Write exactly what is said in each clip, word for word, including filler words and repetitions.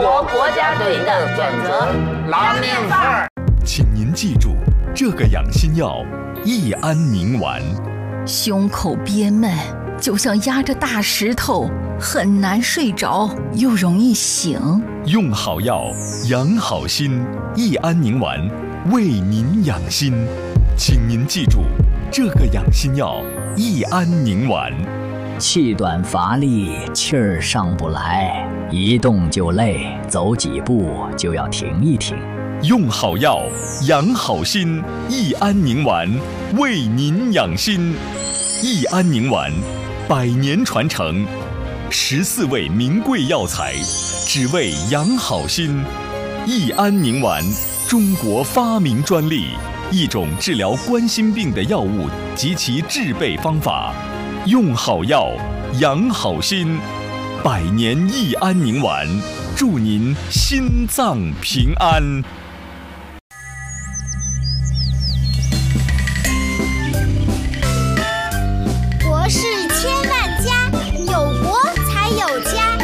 国国家队的选择，拉面范儿。 请您记住这个养心药益安宁丸。 胸口憋闷，就像压着大石头，很难睡着，又容易醒。 用好药，养好心，益安宁丸为您养心。请您记住这个养心药益安宁丸。 气短乏力，气儿上不来，一动就累，走几步就要停一停。 用好药，养好心，益安宁丸为您养心。益安宁丸，百年传承，十四味名贵药材，只为养好心。益安宁丸，中国发明专利，一种治疗冠心病的药物及其制备方法。用好药，养好心，百年益安宁丸，祝您心脏平安。 国事千万家，有国才有家。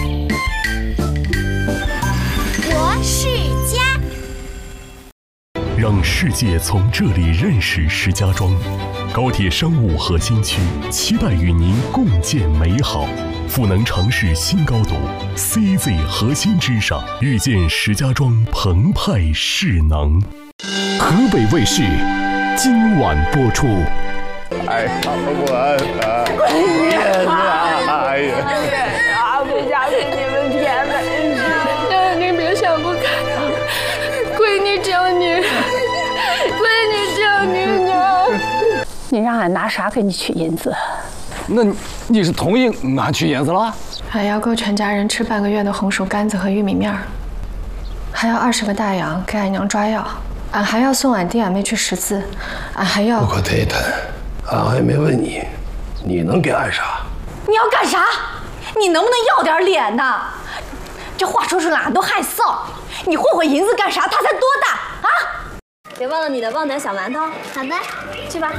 国事家， 让世界从这里认识石家庄。高铁商务核心区，期待与您共建美好。赋能城市新高度 ，C Z 核心之上，遇见石家庄澎湃势能。河北卫视今晚播出。 哎呀，我啊，哎呀， 啊，回家给你们添美食。 您别想不开，闺女叫你，闺女叫你娘。你让俺拿啥给你取银子？ 那你是同意俺取银子了？ 俺要够全家人吃半个月的红薯干子和玉米面儿，还要二十个大洋给俺娘抓药，俺还要送俺弟俺妹去识字，俺还要…… 不可太太，俺还没问你，你能给俺啥？ 你要干啥？你能不能要点脸呢？这话说出来俺都害臊。你霍霍银子干啥？他才多大啊！别忘了你的旺仔小馒头。好的，去吧。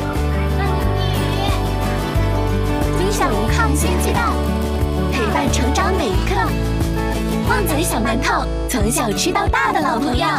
分享抗先鸡蛋，陪伴成长每一刻。旺仔小馒头，从小吃到大的老朋友。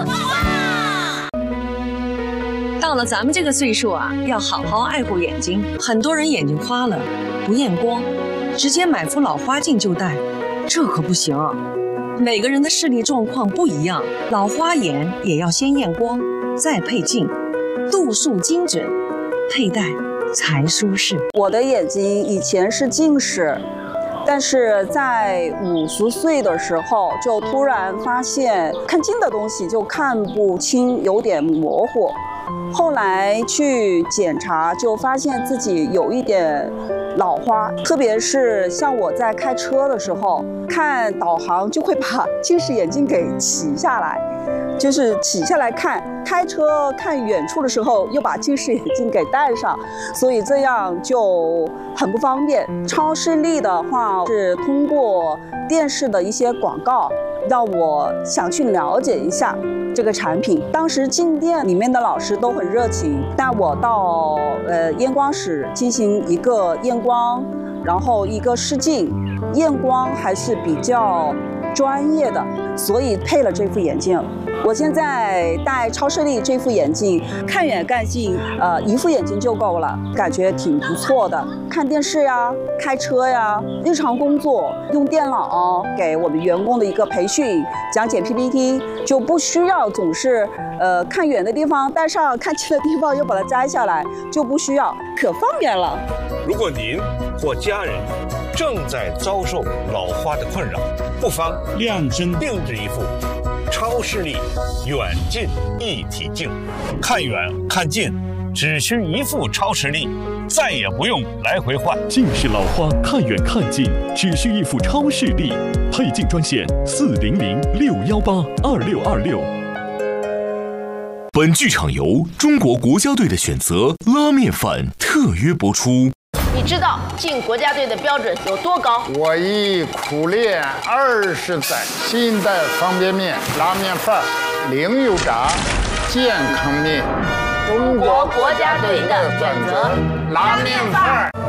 到了咱们这个岁数啊，要好好爱护眼睛。很多人眼睛花了，不验光，直接买副老花镜就戴，这可不行。每个人的视力状况不一样，老花眼也要先验光，再配镜，度数精准，佩戴才舒适。 我的眼睛以前是近视，但是在五十岁的时候就突然发现看近的东西就看不清，有点模糊。后来去检查，就发现自己有一点老花，特别是像我在开车的时候，看导航就会把近视眼镜给起下来，就是起下来看，开车看远处的时候又把近视眼镜给戴上，所以这样就很不方便。超视力的话是通过电视的一些广告让我想去了解一下这个产品。当时进店里面的老师都很热情，带我到呃验光室进行一个验光，然后一个试镜，验光还是比较专业的，所以配了这副眼镜。我现在戴超视力这副眼镜，看远看近，呃，一副眼镜就够了，感觉挺不错的。看电视呀，开车呀，日常工作用电脑给我们员工的一个培训，讲解 P P T， 就不需要总是呃看远的地方戴上，看近的地方又把它摘下来，就不需要，可方便了。 如果您或家人正在遭受老花的困扰，不妨量身定制一副超视力远近一体镜，看远看近只需一副超视力，再也不用来回换。 近视老花看远看近只需一副超视力，配镜专线四零零六幺八二六二六。 本剧场由中国国家队的选择拉面饭特约播出。 你知道进国家队的标准有多高？ 我已苦练二十载，新的方便面、拉面饭、零油炸、健康面， 中国国家队的选择，拉面饭。